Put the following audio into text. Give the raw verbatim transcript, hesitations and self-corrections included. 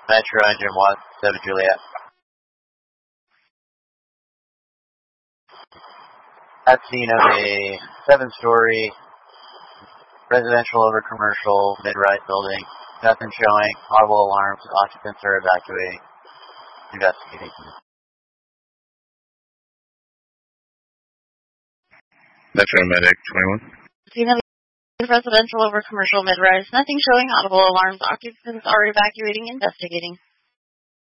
Metro Engine one, seven Juliet. At scene of a seven-story residential over commercial mid-rise building. Nothing showing. Audible alarms. Occupants are evacuating. Investigating. Metro Medic twenty-one. Scene of a residential over commercial mid-rise. Nothing showing. Audible alarms. Occupants are evacuating. Investigating.